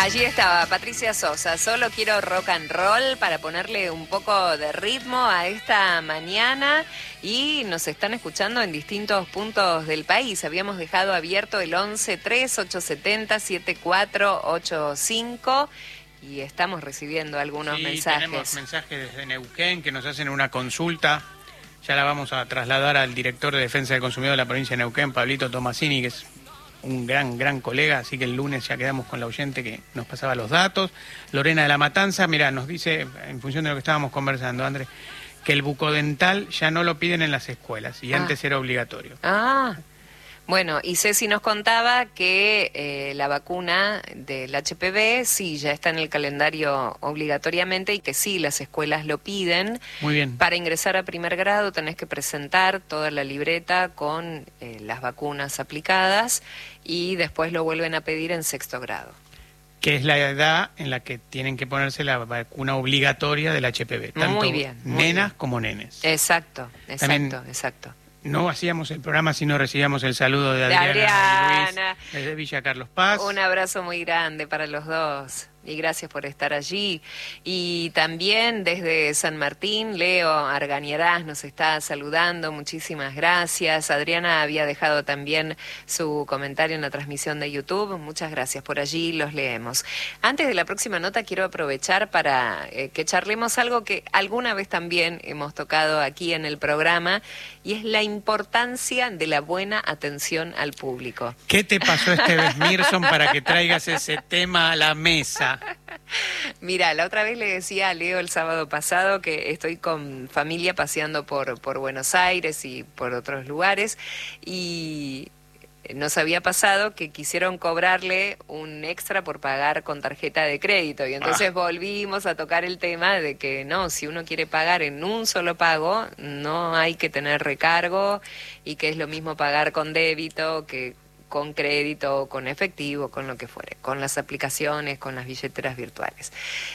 Allí estaba Patricia Sosa, solo quiero rock and roll para ponerle un poco de ritmo a esta mañana y nos están escuchando en distintos puntos del país. Habíamos dejado abierto el 11-3870-7485 y estamos recibiendo algunos mensajes. Tenemos mensajes desde Neuquén que nos hacen una consulta. Ya la vamos a trasladar al director de Defensa del Consumidor de la provincia de Neuquén, Pablito Tomasini, que es un gran colega, así que el lunes ya quedamos con la oyente que nos pasaba los datos. Lorena de la Matanza, mira, nos dice, en función de lo que estábamos conversando, Andrés, que el bucodental ya no lo piden en las escuelas y antes era obligatorio. Bueno, y Ceci nos contaba que la vacuna del HPV sí ya está en el calendario obligatoriamente y que sí, las escuelas lo piden. Muy bien. Para ingresar a primer grado tenés que presentar toda la libreta con las vacunas aplicadas y después lo vuelven a pedir en sexto grado. Que es la edad en la que tienen que ponerse la vacuna obligatoria del HPV. Tanto muy bien, nenas como nenes. Exacto. No hacíamos el programa si no recibíamos el saludo de Adriana y Luis desde Villa Carlos Paz. Un abrazo muy grande para los dos y gracias por estar allí. Y también desde San Martín, Leo Argañarás nos está saludando, muchísimas gracias. Adriana había dejado también su comentario en la transmisión de YouTube, muchas gracias por allí, los leemos. Antes de la próxima nota quiero aprovechar para que charlemos algo que alguna vez también hemos tocado aquí en el programa y es la importancia de la buena atención al público. ¿Qué te pasó este vez, Mirson, para que traigas ese tema a la mesa? Mira, la otra vez le decía a Leo el sábado pasado que estoy con familia paseando por Buenos Aires y por otros lugares y nos había pasado que quisieron cobrarle un extra por pagar con tarjeta de crédito y entonces volvimos a tocar el tema de que no, si uno quiere pagar en un solo pago, no hay que tener recargo y que es lo mismo pagar con débito que con crédito, con efectivo, con lo que fuere, con las aplicaciones, con las billeteras virtuales.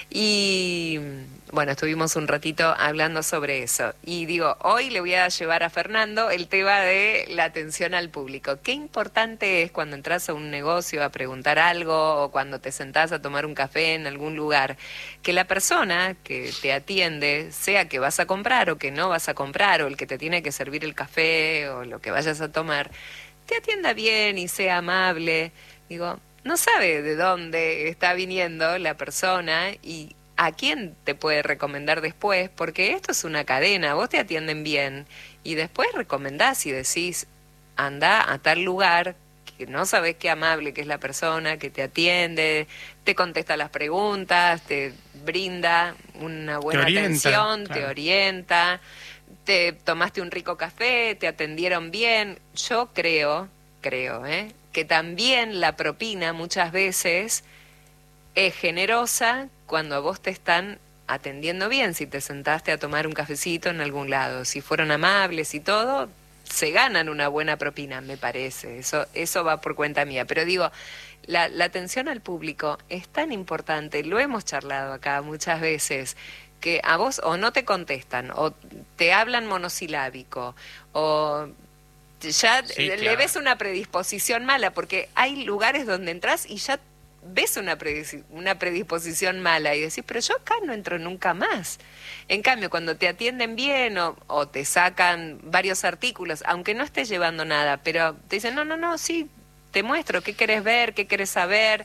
Y bueno, estuvimos un ratito hablando sobre eso. Y digo, hoy le voy a llevar a Fernando el tema de la atención al público. Qué importante es cuando entras a un negocio a preguntar algo o cuando te sentás a tomar un café en algún lugar, que la persona que te atiende, sea que vas a comprar o que no vas a comprar, o el que te tiene que servir el café o lo que vayas a tomar, te atienda bien y sea amable. Digo, no sabe de dónde está viniendo la persona y a quién te puede recomendar después, porque esto es una cadena, vos te atienden bien y después recomendás y decís, anda a tal lugar, que no sabés qué amable que es la persona que te atiende, te contesta las preguntas, te brinda una buena atención, claro, te orienta. Te tomaste un rico café, te atendieron bien. Yo creo, que también la propina muchas veces es generosa cuando a vos te están atendiendo bien. Si te sentaste a tomar un cafecito en algún lado, si fueron amables y todo, se ganan una buena propina, me parece. Eso va por cuenta mía. Pero digo, la atención al público es tan importante, lo hemos charlado acá muchas veces, que a vos o no te contestan, o te hablan monosilábico, o ya le ves una predisposición mala, porque hay lugares donde entras y ya ves una predisposición mala y decís, pero yo acá no entro nunca más. En cambio, cuando te atienden bien o te sacan varios artículos, aunque no estés llevando nada, pero te dicen, no, sí, te muestro, ¿qué querés ver? ¿Qué querés saber?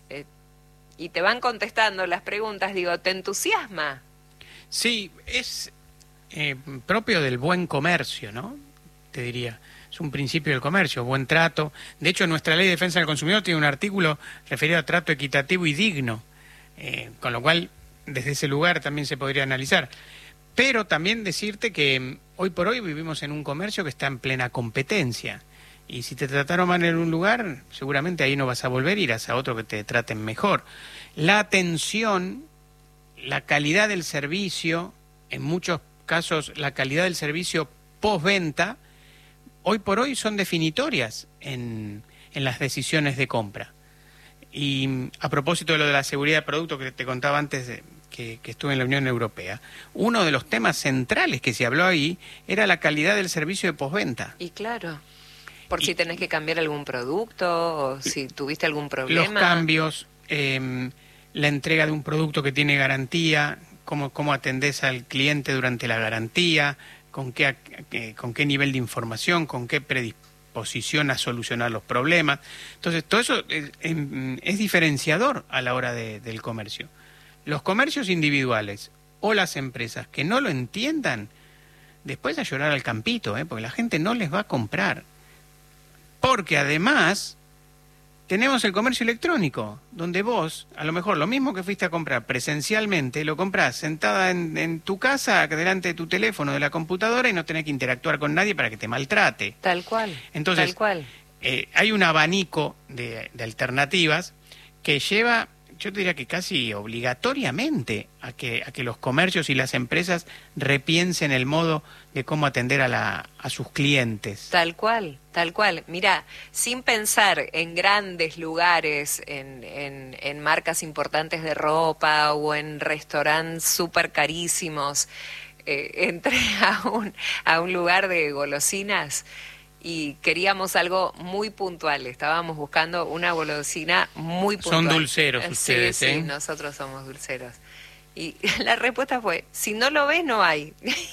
Y te van contestando las preguntas, digo, ¿te entusiasma? Sí, es propio del buen comercio, ¿no? Te diría. Es un principio del comercio, buen trato. De hecho, nuestra Ley de Defensa del Consumidor tiene un artículo referido a trato equitativo y digno, con lo cual, desde ese lugar también se podría analizar. Pero también decirte que hoy por hoy vivimos en un comercio que está en plena competencia. Y si te trataron mal en un lugar, seguramente ahí no vas a volver, irás a otro que te traten mejor. La atención, la calidad del servicio, en muchos casos la calidad del servicio postventa, hoy por hoy son definitorias en las decisiones de compra. Y a propósito de lo de la seguridad de producto que te contaba antes que estuve en la Unión Europea, uno de los temas centrales que se habló ahí era la calidad del servicio de postventa. Y claro, por si tenés que cambiar algún producto o si tuviste algún problema. Los cambios, la entrega de un producto que tiene garantía, cómo atendés al cliente durante la garantía, con qué nivel de información, con qué predisposición a solucionar los problemas. Entonces, todo eso es diferenciador a la hora del comercio. Los comercios individuales o las empresas que no lo entiendan, después a llorar al campito, porque la gente no les va a comprar. Porque además tenemos el comercio electrónico, donde vos, a lo mejor lo mismo que fuiste a comprar presencialmente, lo comprás sentada en tu casa, delante de tu teléfono, de la computadora, y no tenés que interactuar con nadie para que te maltrate. Tal cual. Entonces, tal cual. Hay un abanico de alternativas que lleva, yo te diría que casi obligatoriamente, a que los comercios y las empresas repiensen el modo de cómo atender a sus clientes. Tal cual, tal cual. Mira, sin pensar en grandes lugares, en marcas importantes de ropa o en restaurantes súper carísimos, entré a un lugar de golosinas y queríamos algo muy puntual. Estábamos buscando una golosina muy puntual. Son dulceros ustedes, sí, sí, nosotros somos dulceros. Y la respuesta fue, si no lo ves, no hay.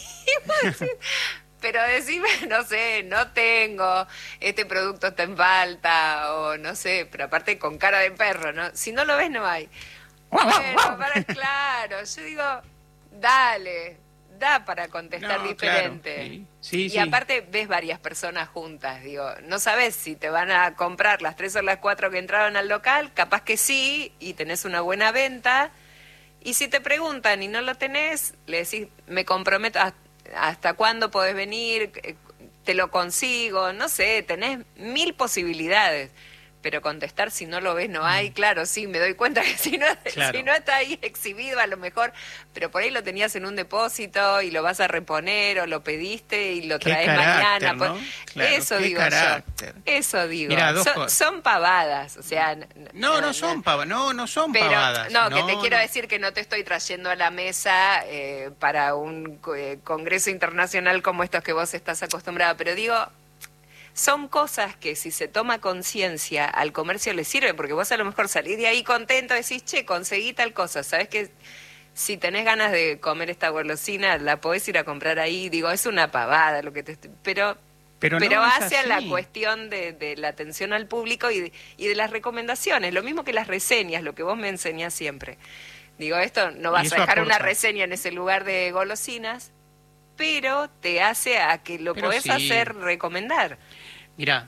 Pero decime, no sé, no tengo, este producto está en falta, o no sé, pero aparte con cara de perro, ¿no? Si no lo ves, no hay. Bueno, claro, yo digo, dale, da para contestar diferente. Claro, sí, y aparte ves varias personas juntas, digo, no sabes si te van a comprar las 3 o las 4 que entraron al local, capaz que sí, y tenés una buena venta, y si te preguntan y no lo tenés, le decís, me comprometo, ¿hasta cuándo podés venir? Te lo consigo, no sé, tenés 1000 posibilidades. Pero contestar si no lo ves no hay, claro, sí, me doy cuenta que si no está ahí exhibido a lo mejor, pero por ahí lo tenías en un depósito y lo vas a reponer o lo pediste y lo traes mañana. ¿no? Claro, eso digo yo. Eso digo. Mirá, son pavadas, o sea... No son pavadas. No, que te quiero decir que no te estoy trayendo a la mesa para un congreso internacional como estos que vos estás acostumbrada, pero digo... Son cosas que si se toma conciencia al comercio le sirve, porque vos a lo mejor salís de ahí contento, decís, che, conseguí tal cosa, ¿sabés que si tenés ganas de comer esta golosina, la podés ir a comprar ahí? Digo, es una pavada lo que te estoy... Pero no hacia la cuestión de la atención al público y de las recomendaciones, lo mismo que las reseñas, lo que vos me enseñás siempre. Digo, esto no vas a dejar una reseña en ese lugar de golosinas, pero te hace a que lo podés hacer recomendar. Mirá,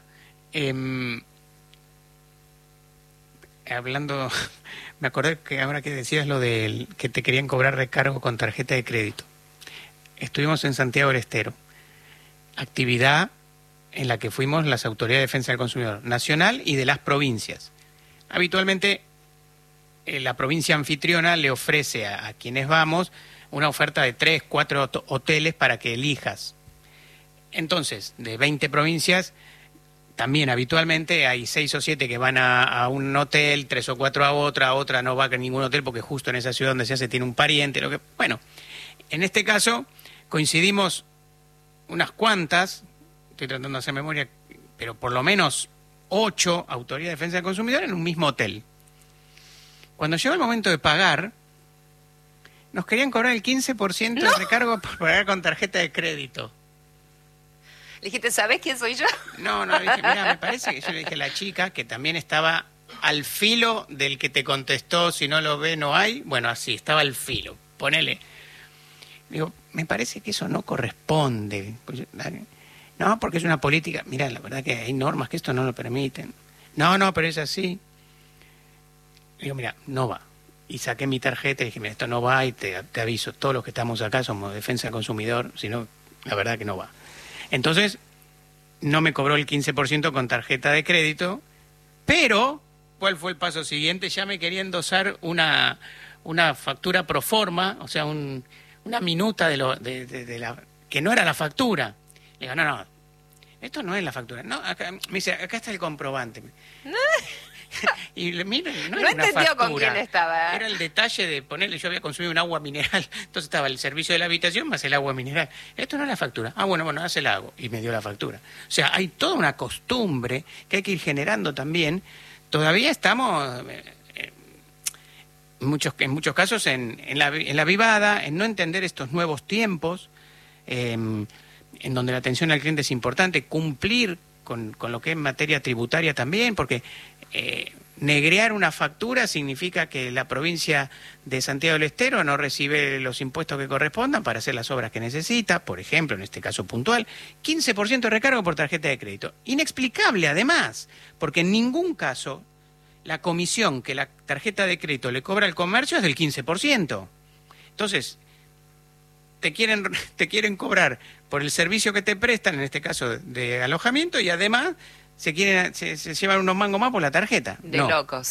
hablando, me acordé que ahora que decías lo del que te querían cobrar recargo con tarjeta de crédito. Estuvimos en Santiago del Estero, actividad en la que fuimos las autoridades de defensa del consumidor nacional y de las provincias. Habitualmente la provincia anfitriona le ofrece a quienes vamos una oferta de 3, 4 hoteles para que elijas. Entonces, de 20 provincias, también habitualmente hay 6 o 7 que van a un hotel, 3 o 4 a otra no va a ningún hotel porque justo en esa ciudad donde se hace tiene un pariente. Bueno, en este caso coincidimos unas cuantas, estoy tratando de hacer memoria, pero por lo menos 8 autoridades de defensa del consumidor en un mismo hotel. Cuando llegó el momento de pagar, nos querían cobrar el 15% de recargo por pagar con tarjeta de crédito. Le dijiste, ¿sabés quién soy yo? No, le dije, mira, me parece que yo le dije a la chica que también estaba al filo del que te contestó, si no lo ve, no hay. Bueno, así, estaba al filo, ponele. Digo, me parece que eso no corresponde. No, porque es una política. Mira, la verdad que hay normas que esto no lo permiten. No, pero es así. Digo, mira, no va. Y saqué mi tarjeta y dije, mira, esto no va y te aviso, todos los que estamos acá somos defensa del consumidor, si no, la verdad que no va. Entonces, no me cobró el 15% con tarjeta de crédito, pero, ¿cuál fue el paso siguiente? Ya me quería endosar una factura pro forma, o sea, una minuta de la que no era la factura. Le digo, no, esto no es la factura. No, acá, me dice, acá está el comprobante. Y mira, no era una factura. Entendió con quién estaba. Era el detalle de ponerle, yo había consumido un agua mineral, entonces estaba el servicio de la habitación más el agua mineral. Esto no es la factura. Bueno, hace el agua. Y me dio la factura. O sea, hay toda una costumbre que hay que ir generando también. Todavía estamos en muchos casos en la vivada, en no entender estos nuevos tiempos, en donde la atención al cliente es importante, cumplir con lo que es materia tributaria también, porque negrear una factura significa que la provincia de Santiago del Estero no recibe los impuestos que correspondan para hacer las obras que necesita, por ejemplo, en este caso puntual, 15% de recargo por tarjeta de crédito. Inexplicable además, porque en ningún caso la comisión que la tarjeta de crédito le cobra al comercio es del 15%. Entonces, te quieren cobrar por el servicio que te prestan, en este caso de alojamiento, y además se llevan unos mangos más por la tarjeta. De locos.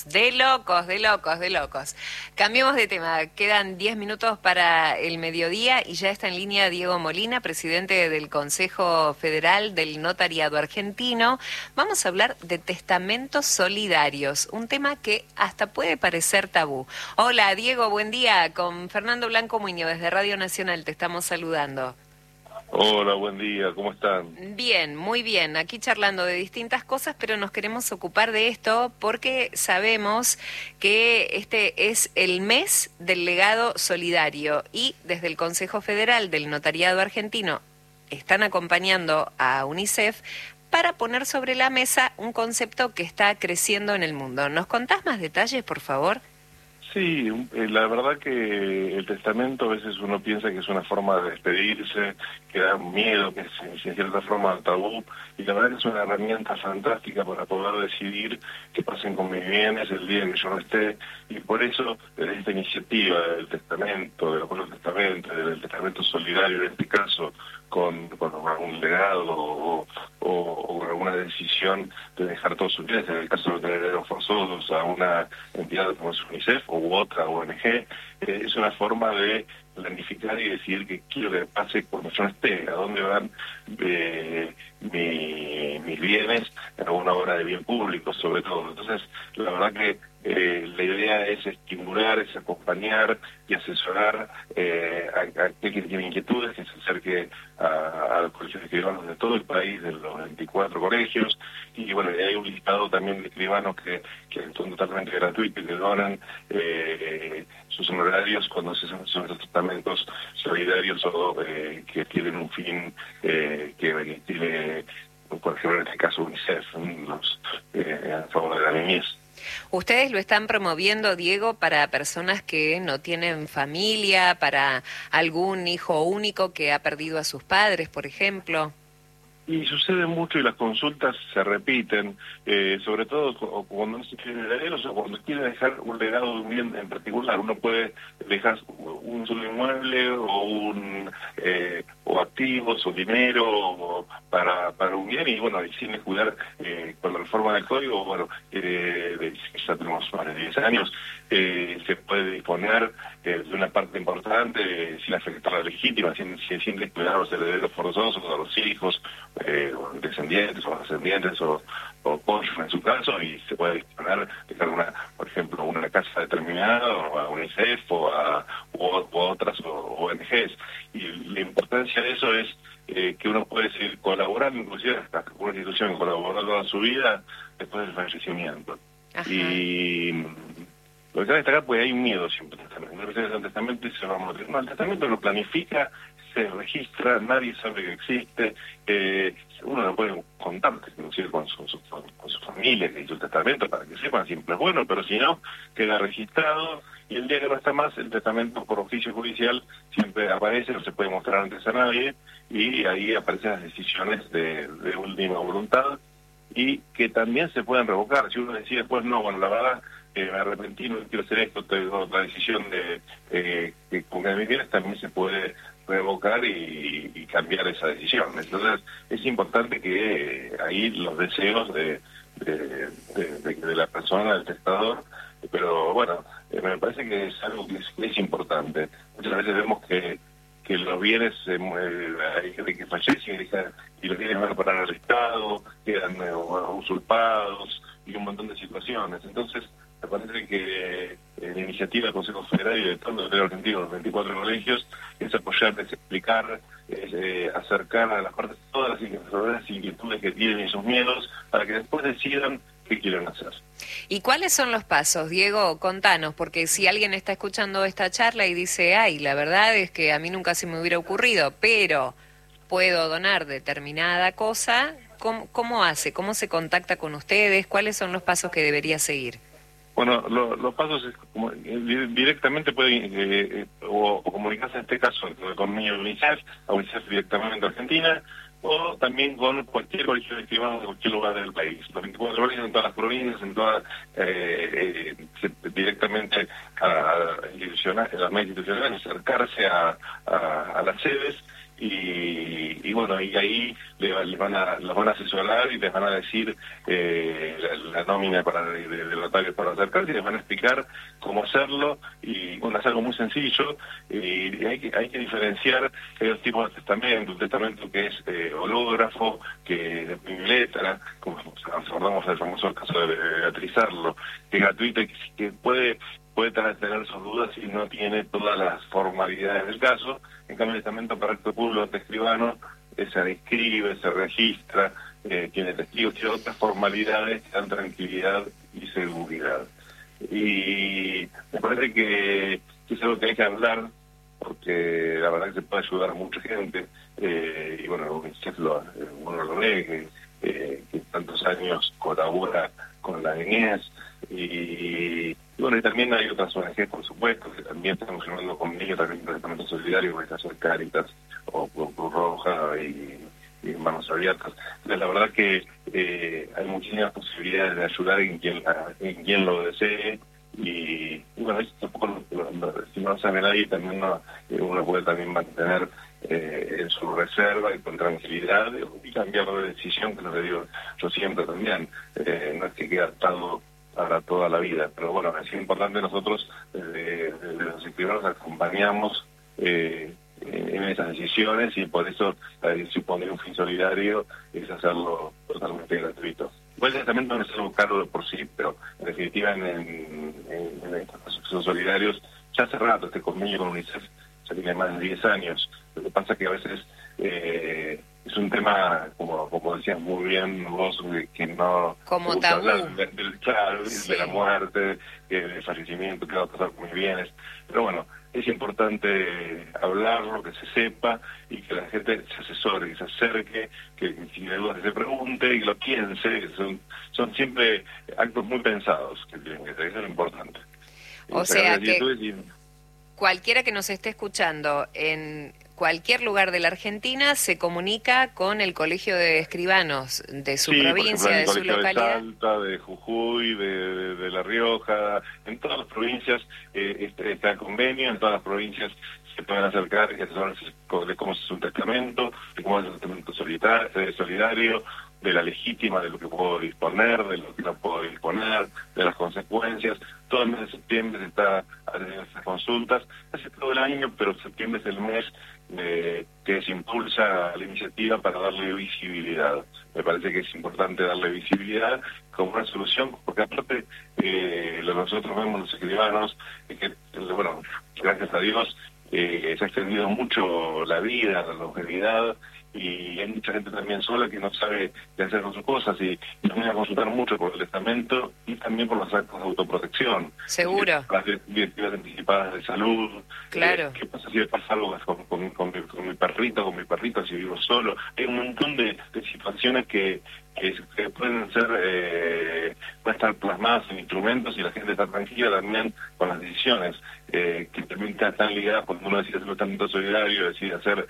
Cambiemos de tema. Quedan 10 minutos para el mediodía y ya está en línea Diego Molina, presidente del Consejo Federal del Notariado Argentino. Vamos a hablar de testamentos solidarios, un tema que hasta puede parecer tabú. Hola Diego, buen día. Con Fernando Blanco Muñoz desde Radio Nacional te estamos saludando. Hola, buen día, ¿cómo están? Bien, muy bien. Aquí charlando de distintas cosas, pero nos queremos ocupar de esto porque sabemos que este es el mes del legado solidario y desde el Consejo Federal del Notariado Argentino están acompañando a UNICEF para poner sobre la mesa un concepto que está creciendo en el mundo. ¿Nos contás más detalles, por favor? Sí, la verdad que el testamento a veces uno piensa que es una forma de despedirse, que da miedo, que es en cierta forma tabú, y la verdad que es una herramienta fantástica para poder decidir qué pasen con mis bienes el día en que yo no esté, y por eso esta iniciativa del testamento, del acuerdo del testamento, del testamento solidario en este caso, con algún legado o alguna decisión de dejar todos sus bienes, en el caso de tener herederos forzosos a una entidad como es UNICEF u otra ONG, es una forma de planificar y decidir qué quiero que pase cuando yo no esté, a dónde van mis bienes en alguna obra de bien público sobre todo. Entonces, la verdad que la idea es estimular, es acompañar y asesorar a aquel que tiene inquietudes, que se acerque a los colegios de escribanos de todo el país, de los 24 colegios, y bueno, hay un listado también de escribanos que son totalmente gratuitos y que donan sus honorarios cuando se hacen esos tratamientos solidarios o que tienen un fin que tiene, por ejemplo, en este caso UNICEF, a favor de la niñez. Ustedes lo están promoviendo, Diego, para personas que no tienen familia, para algún hijo único que ha perdido a sus padres, por ejemplo. Y sucede mucho y las consultas se repiten, sobre todo cuando no se quieren herederos o cuando quiere dejar un legado de un bien en particular. Uno puede dejar un solo inmueble o activos o dinero para un bien y bueno, y sin descuidar con la reforma del código, bueno, ya tenemos más de 10 años, se puede disponer de una parte importante sin afectar a la legítima, sin descuidar a los herederos forzosos, a los hijos, descendientes o ascendientes o cónyuges en su caso, y se puede disponer de por ejemplo, una casa determinada o a UNICEF o a otras ONGs. Y la importancia de eso es que uno puede seguir colaborando, inclusive hasta una institución que colaboró toda su vida después del fallecimiento. Ajá. Y lo que cabe destacar, pues hay un miedo siempre en el testamento y se va a morir. No, el testamento lo planifica, se registra, nadie sabe que existe, uno lo puede contar, inclusive con su familia que hizo el testamento, para que sepan, siempre es bueno, pero si no, queda registrado, y el día que no está más, el testamento por oficio judicial siempre aparece, no se puede mostrar antes a nadie, y ahí aparecen las decisiones de última voluntad, y que también se pueden revocar. Si uno decide después, no, bueno, la verdad, me arrepentí, no quiero hacer esto, tengo otra decisión que con que me bienes, también se puede revocar y cambiar esa decisión. Entonces es importante que ahí los deseos de la persona, del testador, pero bueno, me parece que es algo que es importante. Muchas veces vemos que los bienes, hay gente que fallece y los bienes van a parar al Estado, quedan usurpados y un montón de situaciones. Entonces me parece que la iniciativa del Consejo Federal y de todo el Argentino, los 24 colegios, es apoyar, es explicar, es acercar a las partes todas las inquietudes que tienen y sus miedos, para que después decidan qué quieren hacer. ¿Y cuáles son los pasos, Diego? Contanos, porque si alguien está escuchando esta charla y dice, ay, la verdad es que a mí nunca se me hubiera ocurrido, pero puedo donar determinada cosa, ¿cómo hace? ¿Cómo se contacta con ustedes? ¿Cuáles son los pasos que debería seguir? Bueno, los pasos es como, directamente puede o comunicarse en este caso conmigo de UNICEF, a UNICEF directamente de Argentina, o también con cualquier colegio de escribanos de cualquier lugar del país. Los 24 horas en todas las provincias, en todas, directamente a las medios institucionales, acercarse a las sedes. Y bueno, y ahí los van a asesorar y les van a decir la nómina de notarios para acercarse, y les van a explicar cómo hacerlo. Y bueno, es algo muy sencillo, y hay que diferenciar dos tipos de testamento: un testamento que es hológrafo, que de puño y letra, como nos acordamos del famoso caso de Beatriz Arlo, que es gratuito y que puede tener sus dudas y no tiene todas las formalidades del caso. En cambio, el testamento para acto público de escribano se inscribe, se registra, tiene testigos, tiene otras formalidades que dan tranquilidad y seguridad. Y me parece que es algo que hay que hablar, porque la verdad que se puede ayudar a mucha gente. Y bueno, uno lo ve, que tantos años colabora con la niñez. Y bueno, y también hay otras ONG, por supuesto, que también están funcionando conmigo, también el Departamento Solidario, como el caso de Cáritas o Cruz Roja y Manos Abiertas. Entonces, la verdad que hay muchísimas posibilidades de ayudar en quien lo desee. Y bueno, eso tampoco, si no lo sabe nadie, también uno puede también mantener en su reserva y con tranquilidad, y cambiar de decisión, que es lo que digo yo siempre también. No es que quede atado para toda la vida, pero bueno, es importante. Nosotros desde los escribanos acompañamos en esas decisiones, y por eso si poner un fin solidario es hacerlo totalmente gratuito. Igual el testamento no es algo caro de por sí, pero en definitiva en estos casos solidarios ya hace rato este convenio con UNICEF ya tiene más de 10 años. Lo que pasa es que a veces es un tema, como decías muy bien vos, que no... Como tabú. Claro, Sí. De la muerte, del fallecimiento, que va a pasar con mis bienes. Pero bueno, es importante hablarlo, que se sepa, y que la gente se asesore, que se acerque, que si hay dudas se pregunte y que lo piense. Son siempre actos muy pensados que tienen que ser, eso es lo importante. O sea que cualquiera que nos esté escuchando en cualquier lugar de la Argentina se comunica con el Colegio de Escribanos de su provincia, de su localidad. De Salta, de Jujuy, de La Rioja, en todas las provincias está el convenio, en todas las provincias se pueden acercar y asesorarse de cómo es un testamento, de cómo es el testamento solidario, de la legítima, de lo que puedo disponer, de lo que no puedo disponer, de las consecuencias. Todo el mes de septiembre se está haciendo esas consultas, hace todo el año, pero septiembre es el mes que se impulsa la iniciativa para darle visibilidad. Me parece que es importante darle visibilidad como una solución, porque aparte lo que nosotros vemos los escribanos es que, bueno, gracias a Dios se ha extendido mucho la vida, la longevidad, y hay mucha gente también sola que no sabe qué hacer con sus cosas, y nos viene a consultar mucho por el testamento y también por los actos de autoprotección. Seguro. Las directivas anticipadas de salud. Claro. ¿Qué pasa si me pasa algo con mi perrito, si vivo solo? Hay un montón de situaciones que pueden ser, pueden estar plasmadas en instrumentos, y la gente está tranquila también con las decisiones, que también están ligadas cuando uno decide hacer un testamento solidario, decide hacer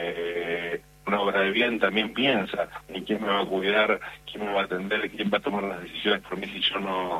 una obra de bien, también piensa en quién me va a cuidar, quién me va a atender, quién va a tomar las decisiones por mí si yo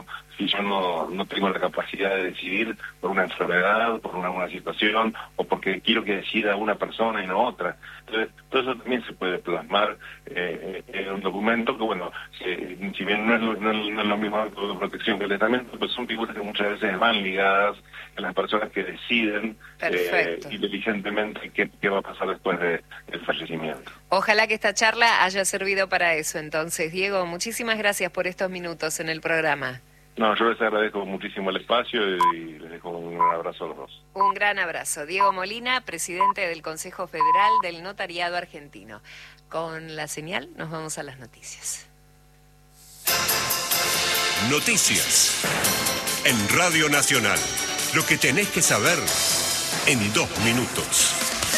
no tengo la capacidad de decidir por una enfermedad, por una situación, o porque quiero que decida una persona y no otra. Entonces, todo eso también se puede plasmar en un documento que, bueno, si bien no es lo mismo acto de protección que el testamento, pues son figuras que muchas veces van ligadas a las personas que deciden inteligentemente qué va a pasar después del fallecimiento. Ojalá que esta charla haya servido para eso. Entonces, Diego, muchísimas gracias por estos minutos en el programa. No, yo les agradezco muchísimo el espacio y les dejo un abrazo a los dos. Un gran abrazo. Diego Molina, presidente del Consejo Federal del Notariado Argentino. Con la señal nos vamos a las noticias. Noticias. En Radio Nacional. Lo que tenés que saber en 2 minutos.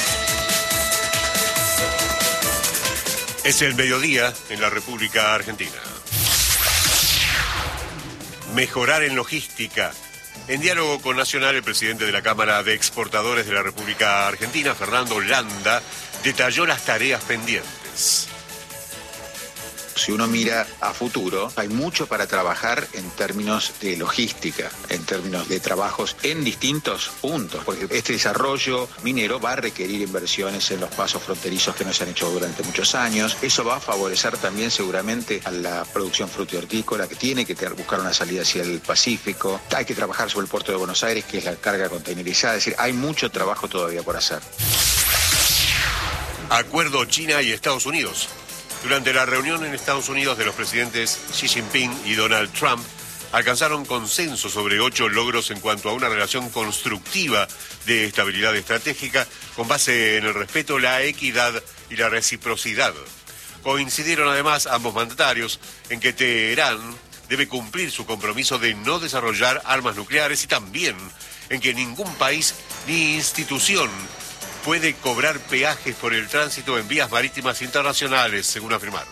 Es el mediodía en la República Argentina. Mejorar en logística. En diálogo con Nacional, el presidente de la Cámara de Exportadores de la República Argentina, Fernando Landa, detalló las tareas pendientes. Si uno mira a futuro, hay mucho para trabajar en términos de logística, en términos de trabajos en distintos puntos, porque este desarrollo minero va a requerir inversiones en los pasos fronterizos que no se han hecho durante muchos años. Eso va a favorecer también seguramente a la producción frutícola, que tiene que buscar una salida hacia el Pacífico. Hay que trabajar sobre el puerto de Buenos Aires, que es la carga containerizada. Es decir, hay mucho trabajo todavía por hacer. Acuerdo China y Estados Unidos. Durante la reunión en Estados Unidos de los presidentes Xi Jinping y Donald Trump, alcanzaron consenso sobre 8 logros en cuanto a una relación constructiva de estabilidad estratégica con base en el respeto, la equidad y la reciprocidad. Coincidieron además ambos mandatarios en que Teherán debe cumplir su compromiso de no desarrollar armas nucleares y también en que ningún país ni institución puede cobrar peajes por el tránsito en vías marítimas internacionales, según afirmaron.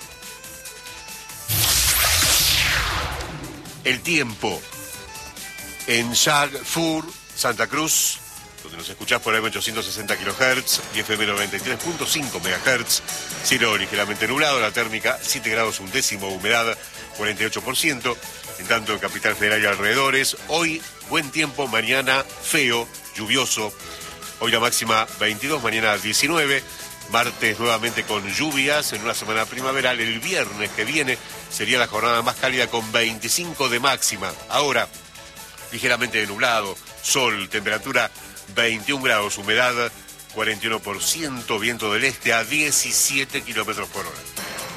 El tiempo. En Shagfur, Santa Cruz, donde nos escuchás por AM860 kHz y FM 93.5 MHz, cielo ligeramente nublado, la térmica 7 grados 1 humedad 48%, en tanto en Capital Federal y alrededores, hoy buen tiempo, mañana feo, lluvioso. Hoy la máxima 22, mañana 19, martes nuevamente con lluvias en una semana primaveral. El viernes que viene sería la jornada más cálida con 25 de máxima. Ahora, ligeramente nublado, sol, temperatura 21 grados, humedad 41%, viento del este a 17 kilómetros por hora.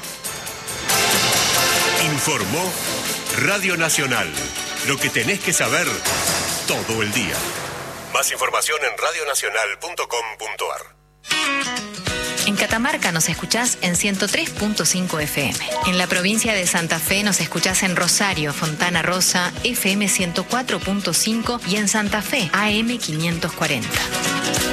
Informó Radio Nacional. Lo que tenés que saber todo el día. Más información en radionacional.com.ar. En Catamarca nos escuchás en 103.5 FM. En la provincia de Santa Fe nos escuchás en Rosario, Fontana Rosa, FM 104.5 y en Santa Fe, AM 540.